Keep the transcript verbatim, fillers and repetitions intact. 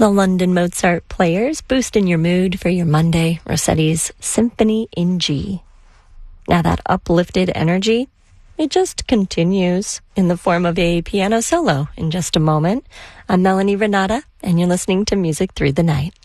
The London Mozart Players, boosting your mood for your Monday. Rossetti's Symphony in G. Now that uplifted energy, it just continues in the form of a piano solo in just a moment. I'm Melanie Renata, and you're listening to Music Through the Night.